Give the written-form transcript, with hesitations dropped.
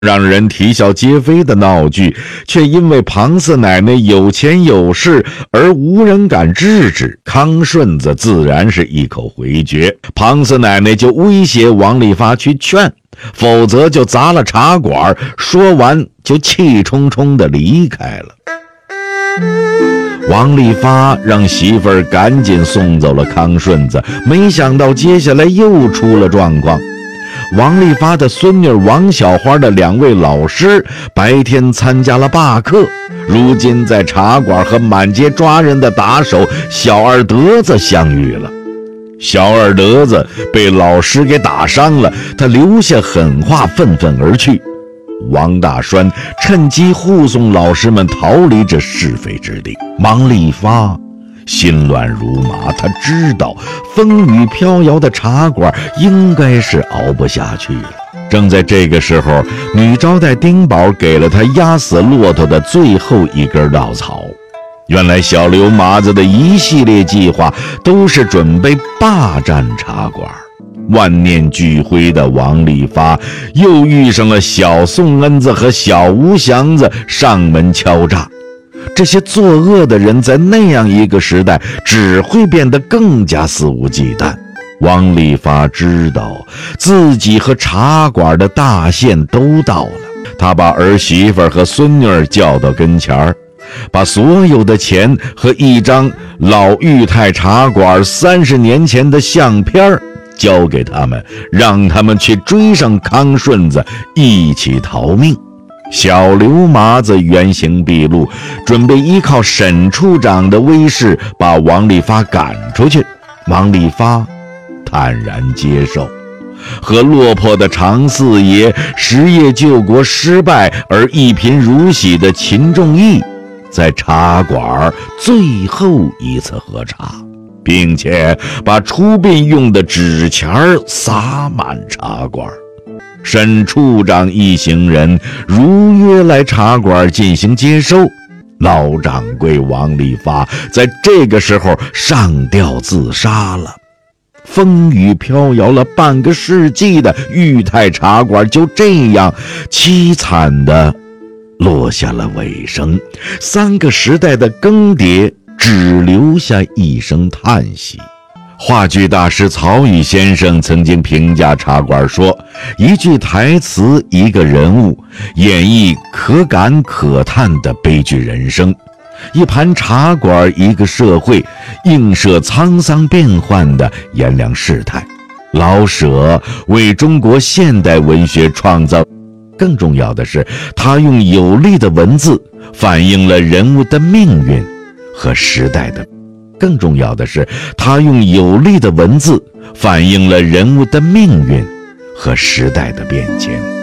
让人啼笑皆非的闹剧，却因为庞四奶奶有钱有势而无人敢制止。康顺子自然是一口回绝，庞四奶奶就威胁王利发去劝，否则就砸了茶馆。说完就气冲冲地离开了。王利发让媳妇儿赶紧送走了康顺子，没想到接下来又出了状况。王利发的孙女王小花的2位老师白天参加了罢课，如今在茶馆和满街抓人的打手小二德子相遇了。小二德子被老师给打伤了，他留下狠话愤愤而去。王大栓趁机护送老师们逃离这是非之地。王利发心乱如麻，他知道风雨飘摇的茶馆应该是熬不下去了。正在这个时候，女招待丁宝给了他压死骆驼的最后一根稻草。原来小刘麻子的一系列计划都是准备霸占茶馆。万念俱灰的王利发又遇上了小宋恩子和小吴祥子上门敲诈。这些作恶的人在那样一个时代只会变得更加肆无忌惮。王利发知道自己和茶馆的大限都到了，他把儿媳妇和孙女叫到跟前儿，把所有的钱和一张老裕泰茶馆30年前的相片交给他们，让他们去追上康顺子一起逃命。小刘麻子原形毕露，准备依靠沈处长的威势把王利发赶出去。王利发坦然接受，和落魄的常四爷、实业救国失败而一贫如洗的秦仲义在茶馆最后一次喝茶，并且把出殡用的纸钱撒满茶馆。沈处长一行人如约来茶馆进行接收。老掌柜王利发在这个时候上吊自杀了。风雨飘摇了半个世纪的裕泰茶馆就这样凄惨地落下了尾声。3个时代的更迭只留下一声叹息。话剧大师曹禺先生曾经评价茶馆说，一句台词，一个人物，演绎可感可叹的悲剧人生；一盘茶馆，一个社会，映射沧桑变幻的炎凉世态。老舍为中国现代文学创造，更重要的是，他用有力的文字反映了人物的命运和时代的。更重要的是，他用有力的文字反映了人物的命运和时代的变迁。